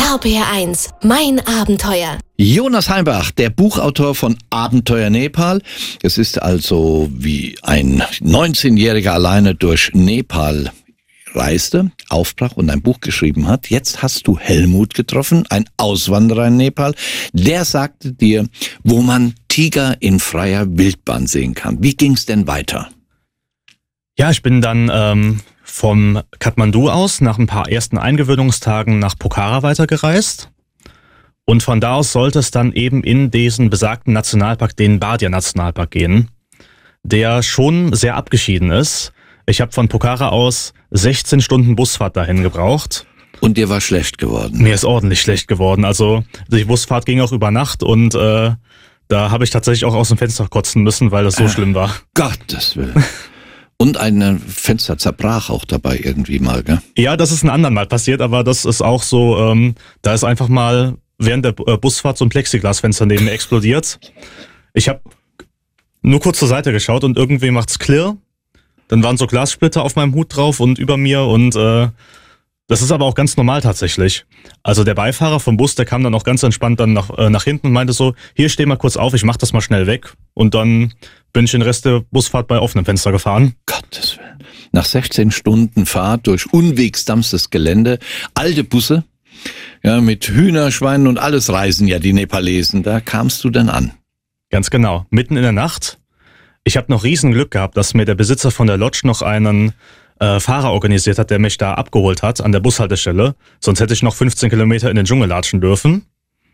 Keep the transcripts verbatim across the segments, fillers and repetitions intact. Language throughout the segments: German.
R P R eins, mein Abenteuer. Jonas Heimbach, der Buchautor von Abenteuer Nepal. Es ist also wie ein neunzehnjähriger alleine durch Nepal reiste, aufbrach und ein Buch geschrieben hat. Jetzt hast du Helmut getroffen, ein Auswanderer in Nepal. Der sagte dir, wo man Tiger in freier Wildbahn sehen kann. Wie ging's denn weiter? Ja, ich bin dann ähm, vom Kathmandu aus nach ein paar ersten Eingewöhnungstagen nach Pokhara weitergereist. Und von da aus sollte es dann eben in diesen besagten Nationalpark, den Bardia-Nationalpark gehen, der schon sehr abgeschieden ist. Ich habe von Pokhara aus sechzehn Stunden Busfahrt dahin gebraucht. Und dir war schlecht geworden? Mir ist ordentlich schlecht geworden. Also die Busfahrt ging auch über Nacht und äh, da habe ich tatsächlich auch aus dem Fenster kotzen müssen, weil das so äh, schlimm war. Gottes Willen. Und ein Fenster zerbrach auch dabei irgendwie mal, gell? Ja, das ist ein andermal Mal passiert, aber das ist auch so, ähm, da ist einfach mal während der Busfahrt so ein Plexiglasfenster neben mir explodiert. Ich habe nur kurz zur Seite geschaut und irgendwie macht's klirr. Dann waren so Glassplitter auf meinem Hut drauf und über mir und äh, das ist aber auch ganz normal tatsächlich. Also der Beifahrer vom Bus, der kam dann auch ganz entspannt dann nach, äh, nach hinten und meinte so, hier, steh mal kurz auf, ich mach das mal schnell weg. Und dann bin ich den Rest der Busfahrt bei offenem Fenster gefahren. Gottes Willen. Nach sechzehn Stunden Fahrt durch unwegsamstes Gelände, alte Busse, ja, mit Hühner, Schweinen und alles reisen ja die Nepalesen. Da kamst du dann an. Ganz genau, mitten in der Nacht. Ich habe noch riesen Glück gehabt, dass mir der Besitzer von der Lodge noch einen äh, Fahrer organisiert hat, der mich da abgeholt hat an der Bushaltestelle. Sonst hätte ich noch fünfzehn Kilometer in den Dschungel latschen dürfen.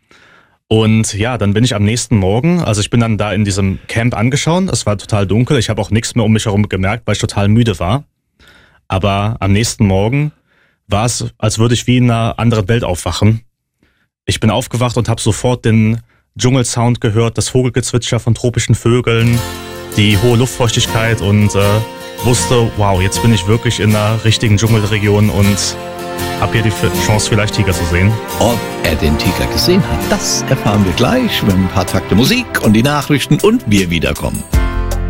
Und ja, dann bin ich am nächsten Morgen, also ich bin dann da in diesem Camp angeschaut. Es war total dunkel, ich habe auch nichts mehr um mich herum gemerkt, weil ich total müde war. Aber am nächsten Morgen war es, als würde ich wie in einer anderen Welt aufwachen. Ich bin aufgewacht und habe sofort den Dschungelsound gehört, das Vogelgezwitscher von tropischen Vögeln, die hohe Luftfeuchtigkeit und äh, wusste, wow, jetzt bin ich wirklich in einer richtigen Dschungelregion und habe hier die Chance, vielleicht Tiger zu sehen. Ob er den Tiger gesehen hat, das erfahren wir gleich, wenn ein paar Takte Musik und die Nachrichten und wir wiederkommen.